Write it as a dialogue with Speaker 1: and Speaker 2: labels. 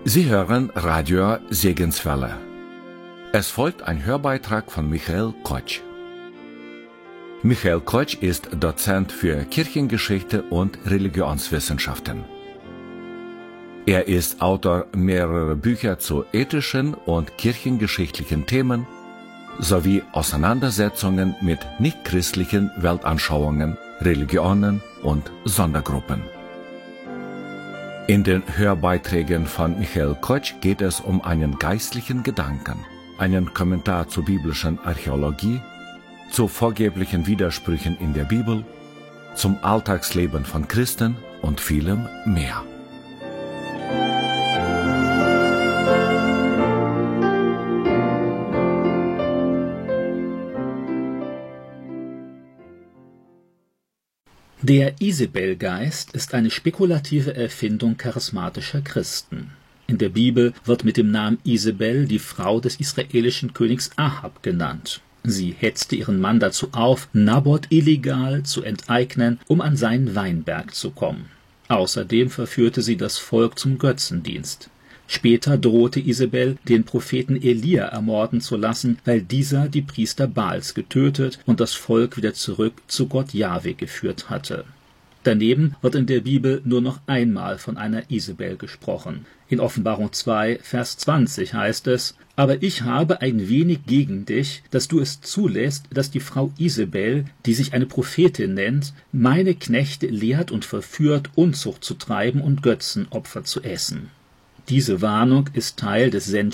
Speaker 1: Sie hören Radio Segenswelle. Es folgt ein Hörbeitrag von Michael Kotsch. Michael Kotsch ist Dozent für Kirchengeschichte und Religionswissenschaften. Er ist Autor mehrerer Bücher zu ethischen und kirchengeschichtlichen Themen sowie Auseinandersetzungen mit nichtchristlichen Weltanschauungen, Religionen und Sondergruppen. In den Hörbeiträgen von Michael Kotsch geht es um einen geistlichen Gedanken, einen Kommentar zur biblischen Archäologie, zu vorgeblichen Widersprüchen in der Bibel, zum Alltagsleben von Christen und vielem mehr.
Speaker 2: Der Isabelgeist ist eine spekulative Erfindung charismatischer Christen. In der Bibel wird mit dem Namen Isabel die Frau des israelischen Königs Ahab genannt. Sie hetzte ihren Mann dazu auf, Naboth illegal zu enteignen, um an seinen Weinberg zu kommen. Außerdem verführte sie das Volk zum Götzendienst. Später drohte Isabel, den Propheten Elia ermorden zu lassen, weil dieser die Priester Baals getötet und das Volk wieder zurück zu Gott Jahwe geführt hatte. Daneben wird in der Bibel nur noch einmal von einer Isabel gesprochen. In Offenbarung 2, Vers 20 heißt es: Aber ich habe ein wenig gegen dich, dass du es zulässt, dass die Frau Isabel, die sich eine Prophetin nennt, meine Knechte lehrt und verführt, Unzucht zu treiben und Götzenopfer zu essen. Diese Warnung ist Teil des